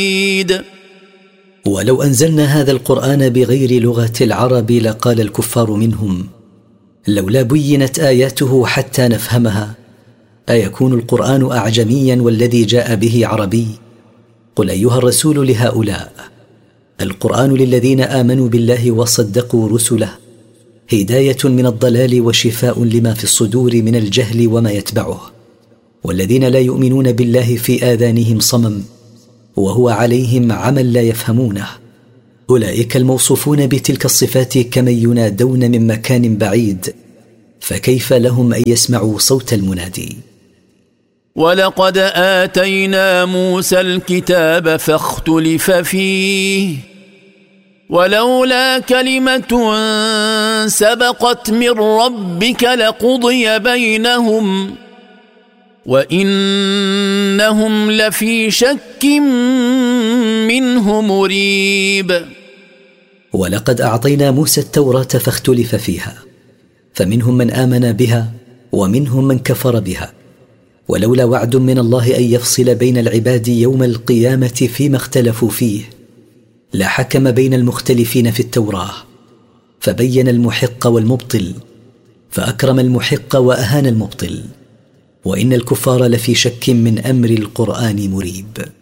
ولو أنزلنا هذا القرآن بغير لغة العرب لقال الكفار منهم لولا بينت آياته حتى نفهمها، أيكون القرآن أعجميا والذي جاء به عربي؟ قل أيها الرسول لهؤلاء القرآن للذين آمنوا بالله وصدقوا رسله هداية من الضلال وشفاء لما في الصدور من الجهل وما يتبعه، والذين لا يؤمنون بالله في آذانهم صمم وهو عليهم عمى لا يفهمونه، أولئك الموصوفون بتلك الصفات كمن ينادون من مكان بعيد، فكيف لهم أن يسمعوا صوت المنادي؟ ولقد آتينا موسى الكتاب فاختلف فيه ولولا كلمة سبقت من ربك لقضي بينهم وإنهم لفي شك منه مريب. ولقد أعطينا موسى التوراة فاختلف فيها، فمنهم من آمن بها ومنهم من كفر بها، ولولا وعد من الله أن يفصل بين العباد يوم القيامة فيما اختلفوا فيه لحكم بين المختلفين في التوراة، فبين المحق والمبطل، فأكرم المحق وأهان المبطل، وإن الكفار لفي شك من أمر القرآن مريب.